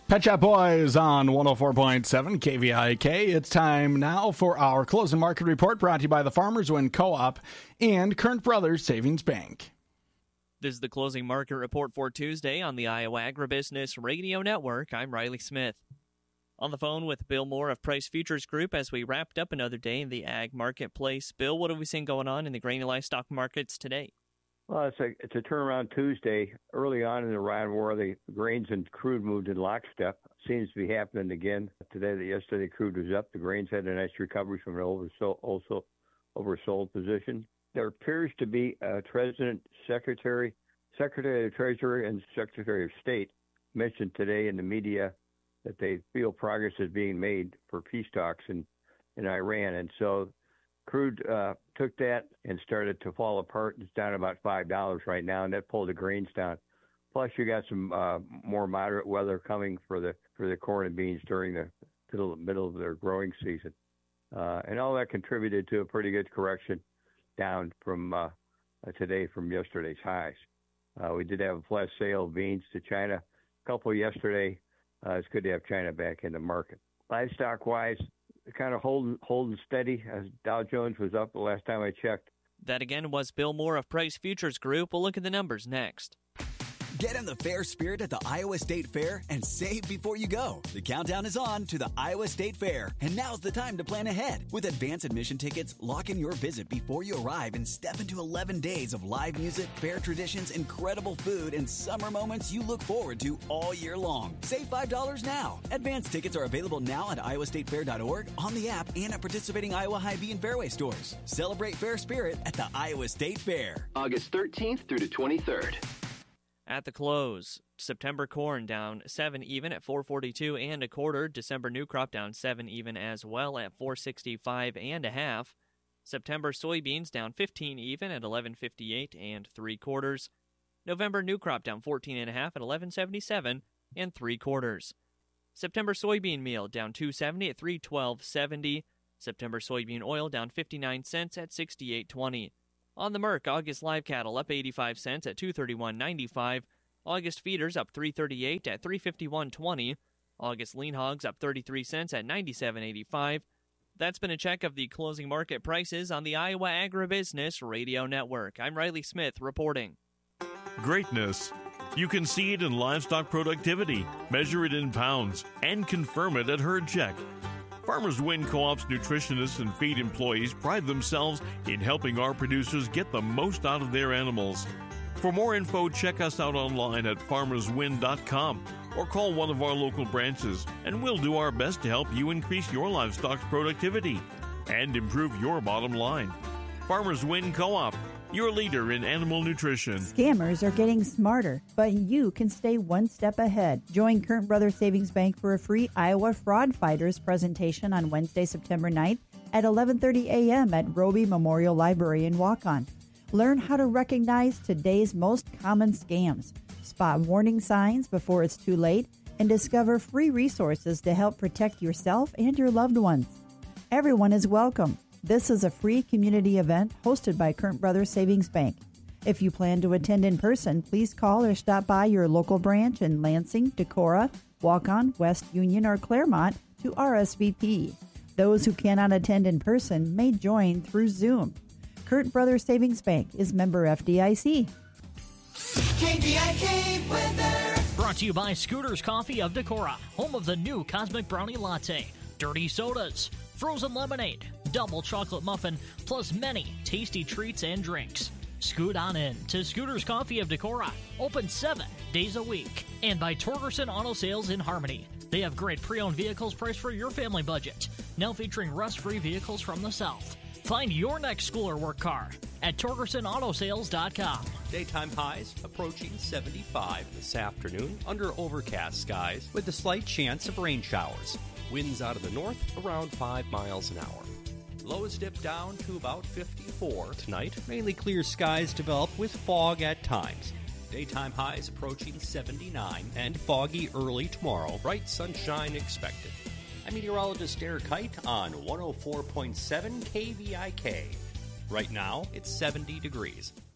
Pet Shop Boys on 104.7 KVIK. It's time now for our closing market report brought to you by the Farmers Win Co-op and Current Brothers Savings Bank. This is the closing market report for Tuesday on the Iowa Agribusiness Radio Network. I'm Riley Smith. On the phone with Bill Moore of Price Futures Group as we wrapped up another day in the ag marketplace. Bill, what have we seen going on in the grain and livestock markets today? Well, it's a turnaround Tuesday. Early on in the Iran war, the grains and crude moved in lockstep. Seems to be happening again today. Yesterday, crude was up. The grains had a nice recovery from an oversold position. There appears to be a Secretary of the Treasury, and Secretary of State mentioned today in the media that they feel progress is being made for peace talks in Iran, and so crude took that and started to fall apart. It's down about $5 right now, and that pulled the grains down. Plus, you got some more moderate weather coming for the corn and beans during the middle of their growing season, and all that contributed to a pretty good correction down from today from yesterday's highs. We did have a flash sale of beans to China a couple yesterday. It's good to have China back in the market. Livestock-wise, kind of holding steady as Dow Jones was up the last time I checked. That again was Bill Moore of Price Futures Group. We'll look at the numbers next. Get in the fair spirit at the Iowa State Fair and save before you go. The countdown is on to the Iowa State Fair, and now's the time to plan ahead. With advance admission tickets, lock in your visit before you arrive and step into 11 days of live music, fair traditions, incredible food, and summer moments you look forward to all year long. Save $5 now. Advance tickets are available now at iowastatefair.org, on the app, and at participating Iowa Hy-Vee and Fairway stores. Celebrate fair spirit at the Iowa State Fair. August 13th through the 23rd. At the close, September corn down 7 even at 442 and a quarter. December new crop down 7 even as well at 465 and a half. September soybeans down 15 even at 1158 and 3/4. November new crop down 14 and a half at 1177 and 3/4. September soybean meal down 270 at 312.70. September soybean oil down 59 cents at 68.20. On the Merc, August live cattle up 85 cents at 231.95. August feeders up 338 at 351.20. August lean hogs up 33 cents at 97.85. That's been a check of the closing market prices on the Iowa Agribusiness Radio Network. I'm Riley Smith reporting. Greatness. You can see it in livestock productivity, measure it in pounds, and confirm it at Herd Check. Farmers Win Co-op's nutritionists and feed employees pride themselves in helping our producers get the most out of their animals. For more info, check us out online at farmerswin.com or call one of our local branches, and we'll do our best to help you increase your livestock's productivity and improve your bottom line. Farmers Win Co-op, your leader in animal nutrition. Scammers are getting smarter, but you can stay one step ahead. Join Current Brothers Savings Bank for a free Iowa Fraud Fighters presentation on Wednesday, September 9th at 11:30 a.m. at Roby Memorial Library in Waukon. Learn how to recognize today's most common scams, spot warning signs before it's too late, and discover free resources to help protect yourself and your loved ones. Everyone is welcome. This is a free community event hosted by Current Brothers Savings Bank. If you plan to attend in person, please call or stop by your local branch in Lansing, Decorah, Waukon, West Union, or Claremont to RSVP. Those who cannot attend in person may join through Zoom. Current Brothers Savings Bank is member FDIC. KVIK weather. Brought to you by Scooters Coffee of Decorah, home of the new Cosmic Brownie Latte, dirty sodas, frozen lemonade, double chocolate muffin, plus many tasty treats and drinks. Scoot on in to Scooters Coffee of Decorah, open 7 days a week. And by Torgerson Auto Sales in Harmony. They have great pre-owned vehicles priced for your family budget, now featuring rust-free vehicles from the South. Find your next school or work car at TorgersonAutoSales.com. Daytime highs approaching 75 this afternoon under overcast skies with a slight chance of rain showers. Winds out of the north around 5 miles an hour. Lows dip down to about 54 tonight. Mainly clear skies develop with fog at times. Daytime highs approaching 79 and foggy early tomorrow. Bright sunshine expected. I'm meteorologist Eric Kite on 104.7 KVIK. Right now, it's 70 degrees.